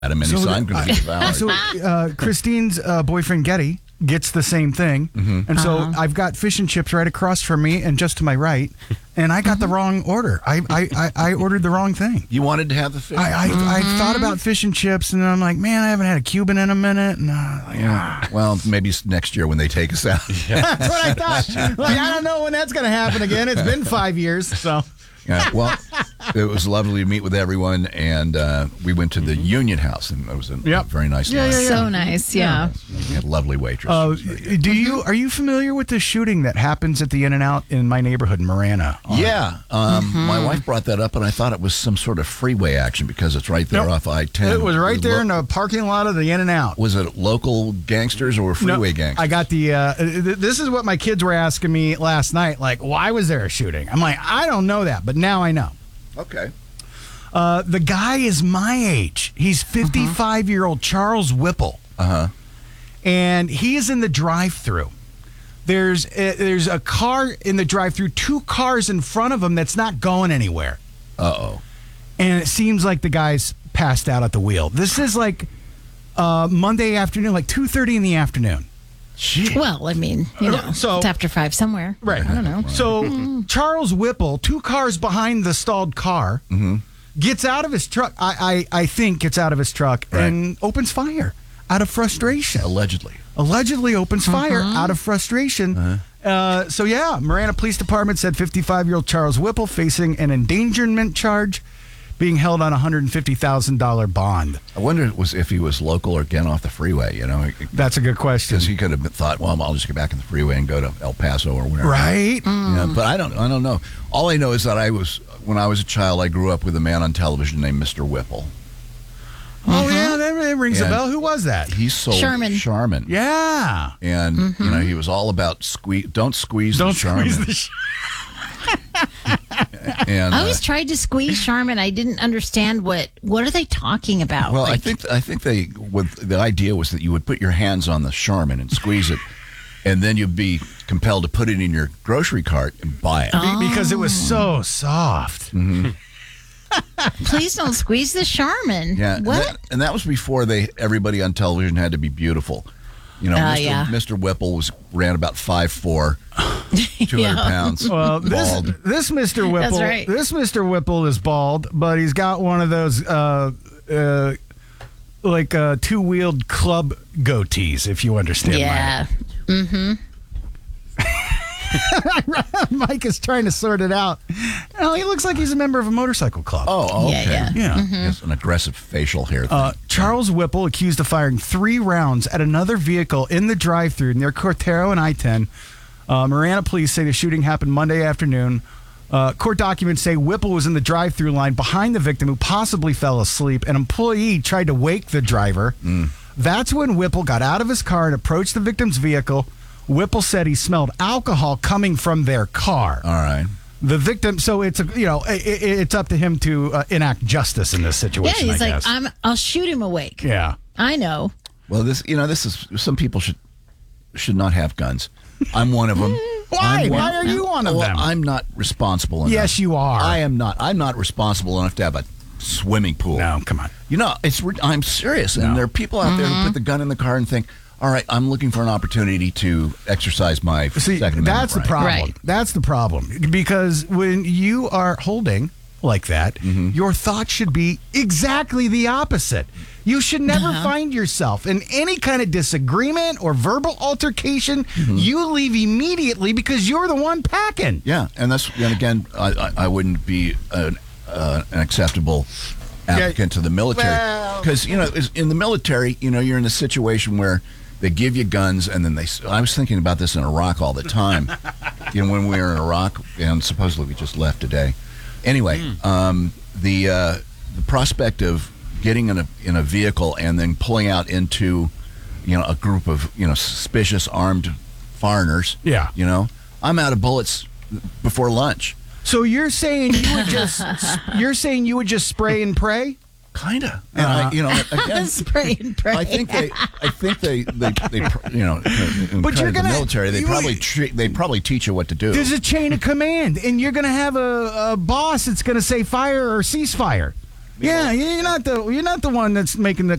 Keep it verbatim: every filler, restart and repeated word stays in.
at him, and So he said, the- I'm going to be devoured. So uh, Christine's uh, boyfriend Getty gets the same thing, Mm-hmm. and so Uh-huh. I've got fish and chips right across from me and just to my right, and I got the wrong order. I, I, I, I ordered the wrong thing. You wanted to have the fish? I, I, I thought about fish and chips, and I'm like, man, I haven't had a Cuban in a minute. And, uh, like, yeah. Well, maybe it's next year when they take us out. that's what I thought. Like, I don't know when that's going to happen again. It's been five years, so. Yeah, well, it was lovely to meet with everyone, and uh, we went to the Union House, and it was a Yep. very nice Yeah, lunch. yeah, yeah. So nice, yeah. We had a lovely waitress. Uh, It was very good. do you are you familiar with the shooting that happens at the In-N-Out in my neighborhood, Marana? Yeah, um, Mm-hmm. my wife brought that up, and I thought it was some sort of freeway action because it's right there Nope. off I ten. It was right there lo- in the parking lot of the In-N-Out. Was it local gangsters or freeway No, gangsters? I got the. Uh, th- this is what my kids were asking me last night. Like, why was there a shooting? I'm like, I don't know that, but now I know. Okay. Uh, the guy is my age. He's fifty-five year old Charles Whipple, Uh huh. and he is in the drive-through. There's a, there's a car in the drive-through, two cars in front of him that's not going anywhere, Uh oh. and it seems like the guy's passed out at the wheel. This is like uh, Monday afternoon, like two thirty in the afternoon. Well, I mean, you know, So- it's after five somewhere. Right. I don't know. So Charles Whipple, two cars behind the stalled car, gets out of his truck. I, I, I think gets out of his truck Right. and opens fire out of frustration. Allegedly. Allegedly opens fire out of frustration. Uh, so yeah, Marana Police Department said fifty-five-year-old Charles Whipple facing an endangerment charge, being held on a one hundred fifty thousand dollars bond. I wonder it was if he was local or getting off the freeway. You know, That's a good question. because he could have thought, well, I'll just get back in the freeway and go to El Paso or wherever. Right? Yeah, but I don't. I don't know. All I know is that I was when I was a child. I grew up with a man on television named Mister Whipple. Oh yeah, that, that rings a And bell. Who was that? He sold Charmin. Charmin. Yeah. And you know he was all about squeeze. Don't squeeze. Don't the Charmin. squeeze the. Sh- And I uh, always tried to squeeze Charmin. I didn't understand what what are they talking about. well, I Like, think I think they. What the idea was that you would put your hands on the Charmin and squeeze it, and then you'd be compelled to put it in your grocery cart and buy it. Be- because it was so soft. please don't squeeze the Charmin. Yeah, and What? that, and that was before they everybody on television had to be beautiful. You know, Uh, Mister yeah. Mister Whipple was ran about five four, two hundred Yeah. pounds. Well, this bald. this Mister Whipple, That's right. this Mister Whipple is bald, but he's got one of those uh, uh, like uh, two wheeled club goatees, if you understand. Yeah. Mike. Mike is trying to sort it out. Oh, he looks like he's a member of a motorcycle club. Oh, okay. Yeah, yeah. Yeah. Yes, an aggressive facial hair. Thing. Uh, Charles Whipple accused of firing three rounds at another vehicle in the drive-thru near Cortero and I ten. Uh, Marana police say the shooting happened Monday afternoon. Uh, court documents say Whipple was in the drive-thru line behind the victim, who possibly fell asleep. An employee tried to wake the driver. That's when Whipple got out of his car and approached the victim's vehicle. Whipple said he smelled alcohol coming from their car. All right. The victim, so it's a, you know it, it- it's up to him to uh, enact justice in this Yeah, situation. he's I like, guess. I'm I'll shoot him awake. yeah. I know. Well, this you know this is some people should should not have guns. I'm one of them. Why? I'm one- Why are you one of well, them? I'm not responsible enough. Yes, you are. I am not. I'm not responsible enough to have a swimming pool. No, come on. You know, it's. re- I'm serious, and No. there are people out there who put the gun in the car and think, "All right, I'm looking for an opportunity to exercise my See, Second Amendment that's the right." problem. Right. That's the problem. Because when you are holding like that, Mm-hmm. your thoughts should be exactly the opposite. You should never Uh-huh. find yourself in any kind of disagreement or verbal altercation. Mm-hmm. You leave immediately because you're the one packing. Yeah, and that's and again, I, I, I wouldn't be an, uh, an acceptable applicant to the military Well- because you know is- in the military, you know, you're in a situation where they give you guns and then they. s- I was thinking about this in Iraq all the time. You know, when we were in Iraq and supposedly we just left today. Anyway, um, the uh, the prospect of getting in a in a vehicle and then pulling out into, you know, a group of you know suspicious armed foreigners. Yeah. You know, I'm out of bullets before lunch. So you're saying you would just you're saying you would just spray and pray? Kinda. And I, you know, again, Spray and pray. I think they, I think they, they, they pr- you know, in But kind you're of the gonna- military, they you- probably treat, they probably teach you what to do. There's a chain of command, and you're going to have a, a boss that's going to say fire or ceasefire. Yeah, you're not the you're not the one that's making the